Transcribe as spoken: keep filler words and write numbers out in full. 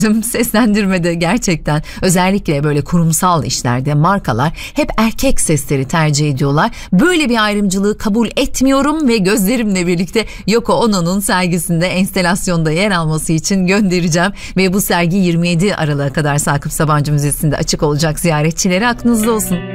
Seslendirmede gerçekten özellikle böyle kurumsal işlerde markalar hep erkek sesleri tercih ediyorlar. Böyle bir ayrımcılığı kabul etmiyorum ve gözlerimle birlikte Yoko Ono'nun sergisinde enstalasyonda yer alması için göndereceğim. Ve bu sergi yirmi yedi Aralık'a kadar Sakıp Sabancı Müzesi'nde açık olacak, ziyaretçilere aklınızda olsun.